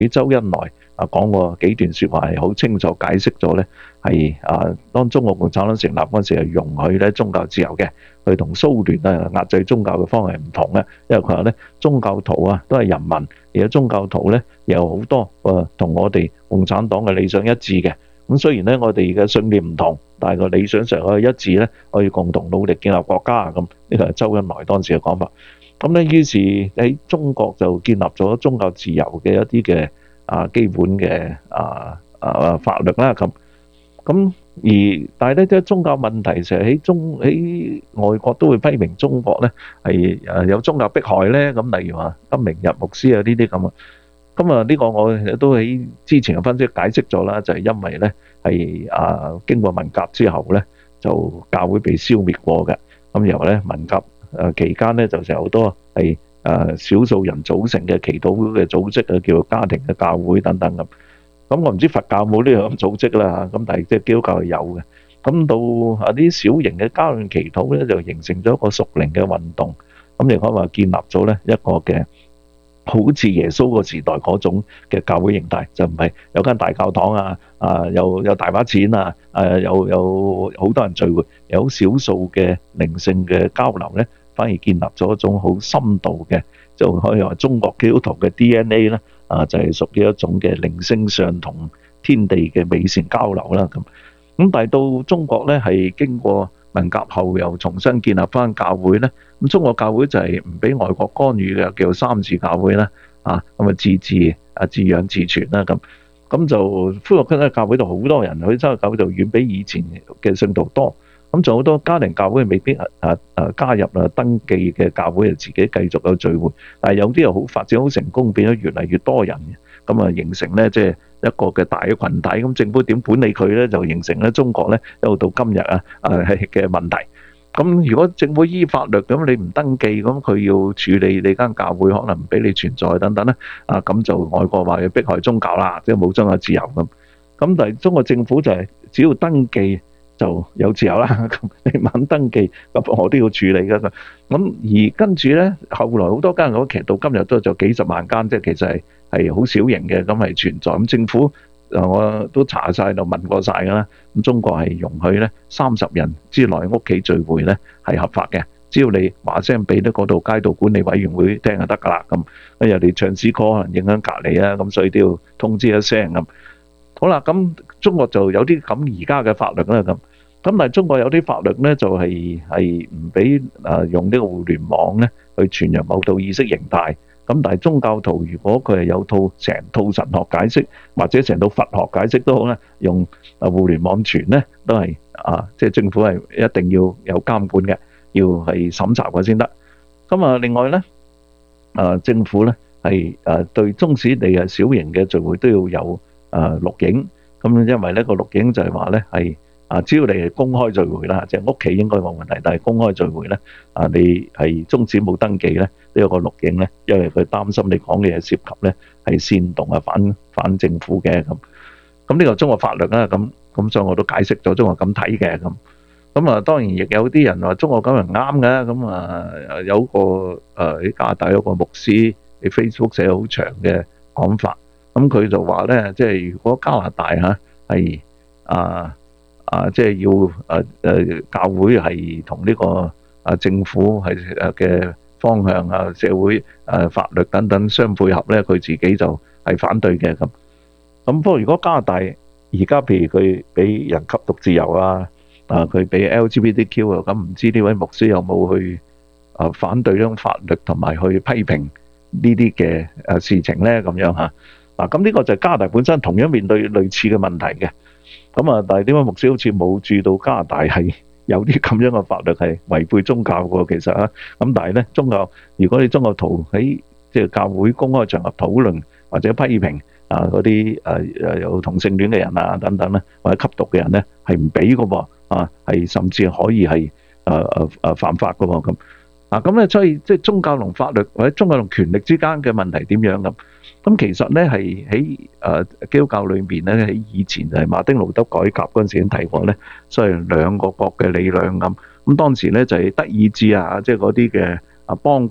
喺周恩來講過幾段説話係好清楚解釋咗咧，係當中國共產黨成立嗰陣時係容許咧宗教自由嘅，佢同蘇聯壓制宗教嘅方向係唔同嘅，因為佢話咧宗教徒都係人民，而且宗教徒咧有好多同我哋共產黨嘅理想一致嘅。咁雖然咧我哋嘅信念唔同，但係個理想上可以一致咧，可以共同努力建立國家咁。呢個係周恩來當時嘅講法。咁咧於是喺中國就建立咗宗教自由嘅一啲嘅基本嘅法律啦咁。但係咧即係宗教問題，成日喺外國都會批評中國咧係有宗教迫害咧。咁例如話金明日牧師呢啲咁啊。咁呢個我都喺之前嘅分析解釋咗啦，就係因為咧係經過文革之後咧，就教會被消滅過嘅。咁由咧文革期間咧，就成好多係少數人組成嘅祈禱會嘅組織叫做家庭嘅教會等等咁。咁我唔知佛教有冇呢樣組織啦，咁但係即係基督教係有嘅。咁到啲小型嘅交換祈禱咧，就形成咗一個屬靈嘅運動。咁你可以話建立咗咧一個嘅好似耶穌個時代嗰種嘅教會形態，就唔係有間大教堂有大把錢有好多人聚會，有少數嘅靈性嘅交流咧，反而建立咗一種好深度嘅，就可以話中國基督徒嘅 DNA 啦，就係屬於一種嘅靈性上同天地嘅美善交流啦咁。但係到中國咧係經過文革後又重新建立翻教會咧，咁中國教會就係唔俾外國干預嘅，叫三自教會啦，自治自養自存啦咁就恢復翻教會度好多人去參加教會，就遠比以前嘅信徒多。咁仲有好多家庭教會未必加入登記嘅教會，就自己繼續有聚會，但係有啲又好發展好成功，變咗越嚟越多人嘅，咁形成咧即係一個嘅大嘅群體。咁政府點管理佢咧，就形成咧中國咧一路到今日嘅問題。咁如果政府依法律咁你唔登記，咁佢要處理你間教會，可能唔俾你存在等等咧，咁就外國話要迫害宗教啦，即係冇宗教自由咁。咁但係中國政府就係只要登記就有自由啦，咁你唔肯登記，咁我都要處理噶。咁而跟住咧，後來好多間教會其實到今日都就幾十萬間，即係其實係好小型嘅，咁係存在。咁政府我都查晒就問過晒噶啦。咁中國係容許咧30人之內屋企聚會咧係合法嘅，只要你話聲俾嗰度街道管理委員會聽就得噶啦。咁人哋唱詩歌可能影響隔離啊，咁所以都要通知一聲咁。好啦，咁中國就有啲咁而家嘅法律啦咁。但係中國有啲法律咧就係唔俾用呢個互聯網咧去傳揚某套意識形態。咁但係宗教徒如果佢係有成套神學解釋或者成套佛學解釋都好咧，用互聯網傳咧都係即係政府係一定要有監管嘅，要係審查過先得。咁另外咧政府咧係對縱使你係小型嘅聚會都要有錄影。咁因為呢個錄影就係話咧係只要你係公開聚會啦，即係屋企應該冇問題，但係公開聚會咧你係終止冇登記咧，呢個錄影咧，因為佢擔心你講嘅嘢涉及咧係煽動反政府嘅咁。咁呢個中國法律啦，咁所以我都解釋咗中國咁睇嘅咁。咁當然亦有啲人話中國咁係唔啱嘅。咁有個喺加拿大有個牧師喺 Facebook 寫好長嘅講法。咁佢就話咧，即係如果加拿大係即係要教會係同呢個政府係嘅方向社會法律等等相配合咧，佢自己就係反對嘅咁。不過如果加拿大而家譬如佢俾人吸毒自由佢俾 LGBTQ 咁唔知呢位牧師有冇去反對呢種法律同埋去批評呢啲嘅事情咧咁樣嚇。咁呢個就係加拿大本身同樣面對類似嘅問題嘅。但係點解牧師好似冇注意到加拿大係有啲咁樣嘅法律係違背宗教喎？其實咁但係咧如果你宗教徒喺即係教會公開場合討論或者批評嗰啲有同性戀嘅人等等咧，或者吸毒嘅人咧，係唔俾㗎喎，係甚至可以係犯法㗎喎咁。咁咧，所以即係宗教同法律或者宗教同權力之間嘅問題點樣咁？咁其實咧係喺基督教裏面咧，喺以前就係馬丁路德改革嗰陣時已經提過咧，所以兩個國嘅理論咁。咁當時咧就係德意志即係嗰啲嘅邦國咧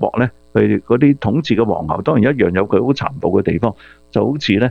佢嗰啲統治嘅皇后當然一樣有佢好殘暴嘅地方，就好似咧